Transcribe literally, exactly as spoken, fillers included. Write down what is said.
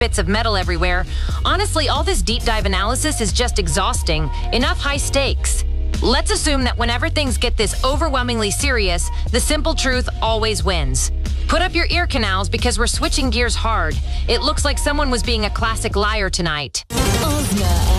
bits of metal everywhere. Honestly, all this deep dive analysis is just exhausting. Enough high stakes. Let's assume that whenever things get this overwhelmingly serious, the simple truth always wins. Put up your ear canals because we're switching gears hard. It looks like someone was being a classic liar tonight. Ozma